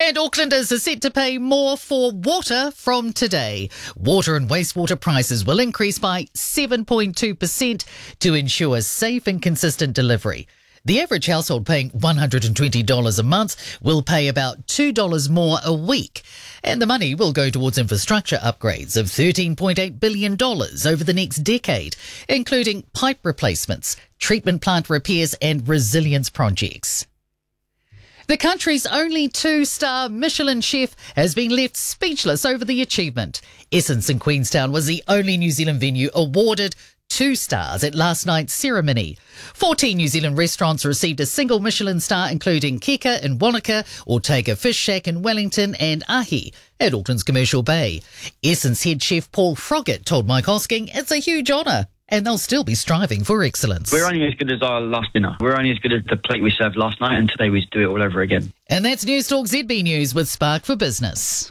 And Aucklanders are set to pay more for water from today. Water and wastewater prices will increase by 7.2% to ensure safe and consistent delivery. The average household paying $120 a month will pay about $2 more a week. And the money will go towards infrastructure upgrades of $13.8 billion over the next decade, including pipe replacements, treatment plant repairs and resilience projects. The country's only 2-star Michelin chef has been left speechless over the achievement. Essence in Queenstown was the only New Zealand venue awarded 2 stars at last night's ceremony. 14 New Zealand restaurants received a single Michelin star, including Keka in Wanaka, Ortega Fish Shack in Wellington and Ahi at Auckland's Commercial Bay. Essence head chef Paul Froggatt told Mike Hosking it's a huge honour, and they'll still be striving for excellence. We're only as good as our last dinner. We're only as good as the plate we served last night, and today we do it all over again. And that's Newstalk ZB News with Spark for Business.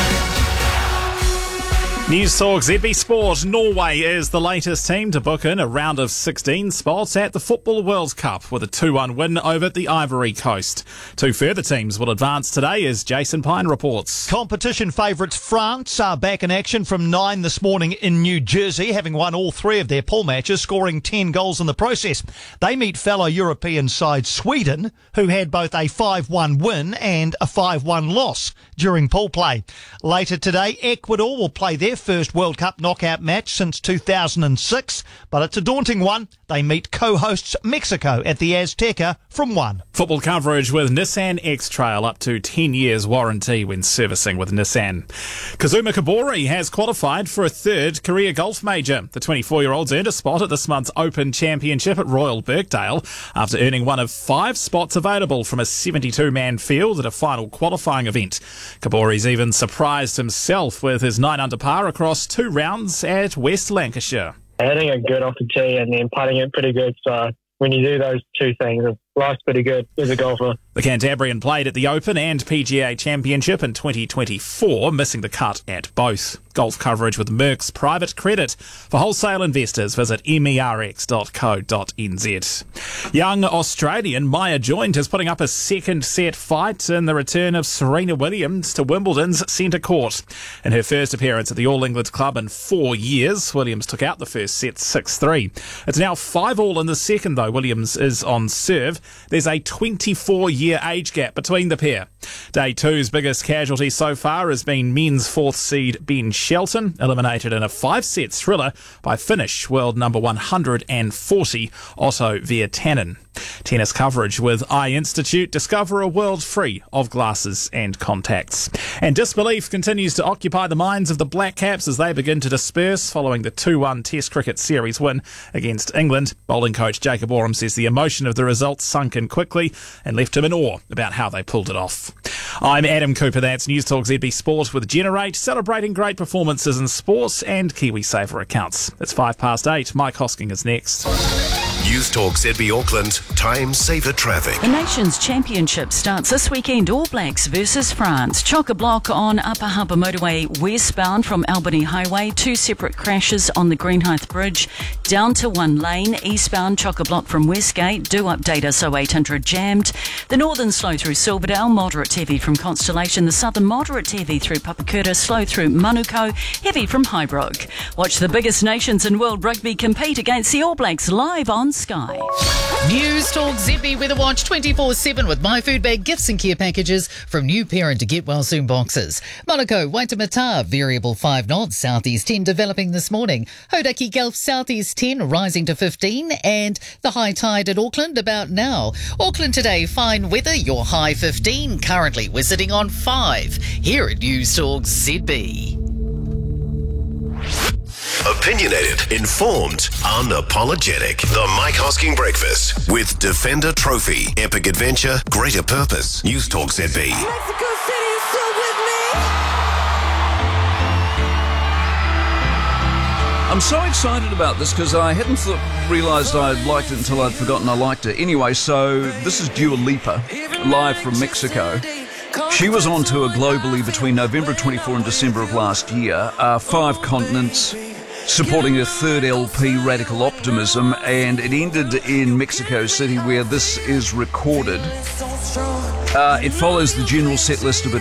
Newstalk ZB Sport. Norway is the latest team to book in a round of 16 spots at the Football World Cup with a 2-1 win over the Ivory Coast. 2 further teams will advance today, as Jason Pine reports. Competition favourites France are back in action from 9 this morning in New Jersey, having won all 3 of their pool matches, scoring 10 goals in the process. They meet fellow European side Sweden, who had both a 5-1 win and a 5-1 loss during pool play. Later today, Ecuador will play their first World Cup knockout match since 2006, but it's a daunting one. They meet co-hosts Mexico at the Azteca from 1. Football coverage with Nissan X-Trail, up to 10 years warranty when servicing with Nissan. Kazuma Kobori has qualified for a 3rd career golf major. The 24-year-old's earned a spot at this month's Open Championship at Royal Birkdale after earning one of 5 spots available from a 72-man field at a final qualifying event. Kobori's even surprised himself with his 9-under par across 2 rounds at West Lancashire. Hitting it good off the tee and then putting it pretty good. So when you do those 2 things, life's pretty good as a golfer. The Cantabrian played at the Open and PGA Championship in 2024, missing the cut at both. Golf coverage with Merck's Private Credit. For wholesale investors, visit merx.co.nz. Young Australian Maya Joint is putting up a second set fight in the return of Serena Williams to Wimbledon's centre court. In her first appearance at the All England Club in 4 years, Williams took out the first set 6-3. It's now 5-all in the second, though. Williams is on serve. There's a 24-year age gap between the pair. Day 2's biggest casualty so far has been men's 4th seed Ben Shelton, eliminated in a 5-set thriller by Finnish world number 140 Otto Virtanen. Tennis coverage with Eye Institute. Discover a world free of glasses and contacts. And disbelief continues to occupy the minds of the Black Caps as they begin to disperse following the 2-1 Test Cricket Series win against England. Bowling coach Jacob Oram says the emotion of the result sunk in quickly and left him in awe about how they pulled it off. I'm Adam Cooper. That's Newstalk ZB Sport with Generate, celebrating great performances in sports and KiwiSaver accounts. It's 8:05. Mike Hosking is next. Newstalk ZB Auckland, time saver traffic. The Nations Championship starts this weekend. All Blacks versus France. Chock-a-block on Upper Harbour Motorway westbound from Albany Highway. 2 separate crashes on the Greenhithe Bridge. Down to 1 lane. Eastbound chock-a-block from Westgate. Do update us 0800 jammed. The northern slow through Silverdale. Moderate heavy from Constellation. The southern moderate heavy through Papakura. Slow through Manuko. Heavy from Highbrook. Watch the biggest nations in world rugby compete against the All Blacks live on Sky. Newstalk ZB Weather Watch 24/7 with My Food Bag gifts and care packages from new parent to get well soon boxes. Monaco, Waitemata, variable 5 knots, southeast 10 developing this morning. Hodaki Gulf, southeast 10 rising to 15, and the high tide at Auckland about now. Auckland today, fine weather, your high 15. Currently we're sitting on 5 here at Newstalk ZB. Opinionated, informed, unapologetic. The Mike Hosking Breakfast with Defender Trophy, Epic Adventure, Greater Purpose. Newstalk ZB. Mexico City is still with me. I'm so excited about this because I hadn't realised I liked it until I'd forgotten I liked it. Anyway, so this is Dua Lipa, live from Mexico. She was on tour globally between November 24 and December of last year, 5 continents, supporting her 3rd LP, Radical Optimism, and it ended in Mexico City where this is recorded. It follows the general set list of a